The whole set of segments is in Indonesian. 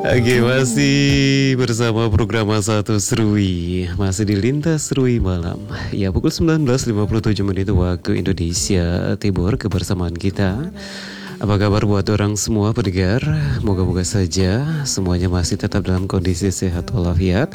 Oke, masih bersama program Satu Serui. Masih di Lintas Serui Malam. Ya, pukul 19.57 waktu Indonesia Timur, kebersamaan kita. Apa kabar buat orang semua pendengar? Moga-moga saja semuanya masih tetap dalam kondisi sehat walafiat.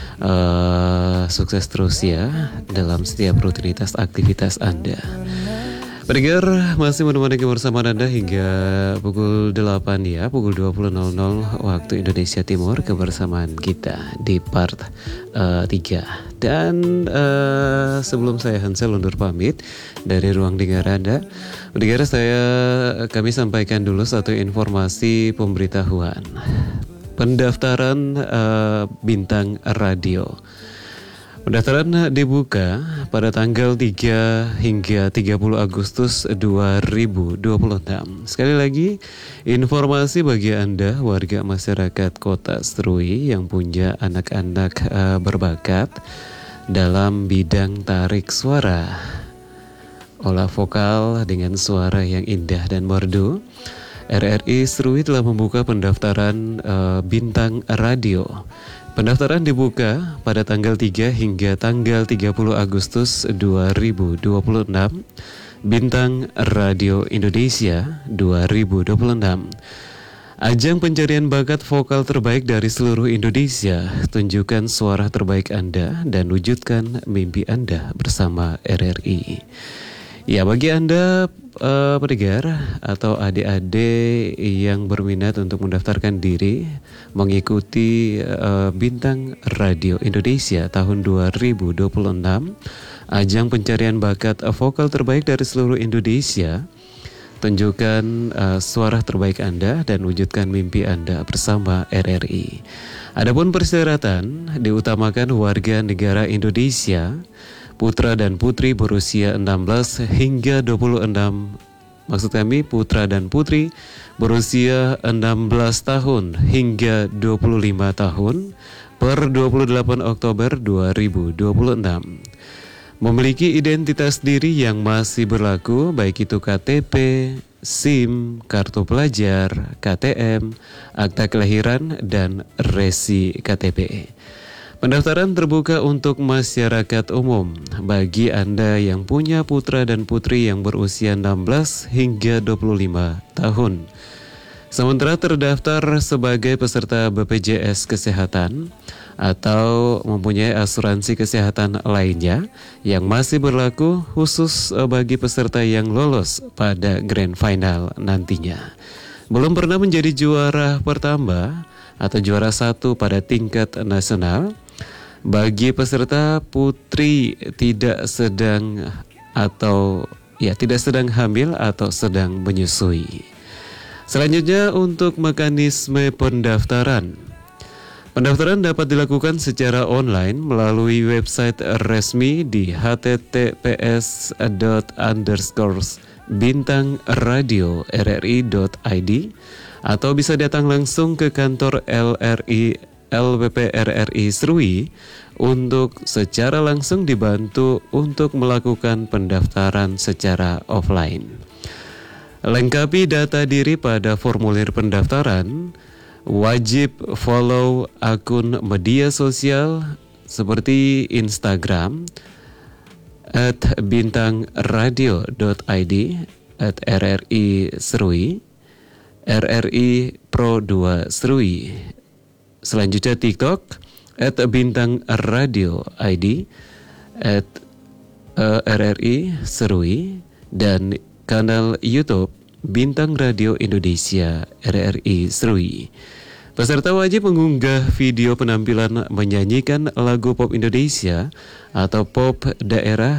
Sukses terus ya dalam setiap rutinitas aktivitas Anda. Pendengar, masih menemani kebersamaan Anda hingga pukul 8 ya, pukul 20.00 waktu Indonesia Timur, kebersamaan kita di part 3. Dan sebelum saya Hansel undur pamit dari ruang dengar Anda, pendengar, kami sampaikan dulu satu informasi pemberitahuan. Pendaftaran bintang radio. Pendaftaran dibuka pada tanggal 3 hingga 30 Agustus 2026. Sekali lagi, informasi bagi Anda warga masyarakat Kota Serui yang punya anak-anak berbakat dalam bidang tarik suara, olah vokal dengan suara yang indah dan merdu. RRI Serui telah membuka pendaftaran bintang radio. Pendaftaran dibuka pada tanggal 3 hingga tanggal 30 Agustus 2026. Bintang Radio Indonesia 2026. Ajang pencarian bakat vokal terbaik dari seluruh Indonesia. Tunjukkan suara terbaik Anda dan wujudkan mimpi Anda bersama RRI. Ya, bagi Anda pendengar atau adik-adik yang berminat untuk mendaftarkan diri mengikuti Bintang Radio Indonesia tahun 2026, ajang pencarian bakat vokal terbaik dari seluruh Indonesia. Tunjukkan suara terbaik Anda dan wujudkan mimpi Anda bersama RRI. Adapun persyaratan, diutamakan warga negara Indonesia, putra dan putri berusia 16 hingga 26. Maksud kami putra dan putri berusia 16 tahun hingga 25 tahun per 28 Oktober 2026. Memiliki identitas diri yang masih berlaku, baik itu KTP, SIM, kartu pelajar, KTM, akta kelahiran, dan resi KTP. Pendaftaran terbuka untuk masyarakat umum. Bagi Anda yang punya putra dan putri yang berusia 16 hingga 25 tahun. Sementara terdaftar sebagai peserta BPJS Kesehatan atau mempunyai asuransi kesehatan lainnya yang masih berlaku khusus bagi peserta yang lolos pada Grand Final nantinya. Belum pernah menjadi juara pertama atau juara 1 pada tingkat nasional. Bagi peserta putri tidak sedang hamil atau sedang menyusui. Selanjutnya untuk mekanisme pendaftaran. Pendaftaran dapat dilakukan secara online melalui website resmi di https://bintangradiorri.id atau bisa datang langsung ke kantor LPP RRI Serui untuk secara langsung dibantu untuk melakukan pendaftaran secara offline. Lengkapi data diri pada formulir pendaftaran. Wajib follow akun media sosial seperti Instagram @bintangradio.id @RRI Serui, RRI Pro 2 Serui. Selanjutnya TikTok @bintangradio.id @RRI Serui, dan kanal YouTube Bintang Radio Indonesia RRI Serui. Peserta wajib mengunggah video penampilan menyanyikan lagu pop Indonesia atau pop daerah